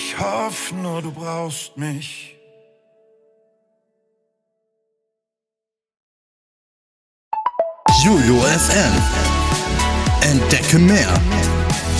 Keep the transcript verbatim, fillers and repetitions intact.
Ich hoffe nur, du brauchst mich. Juju F M. Entdecke mehr.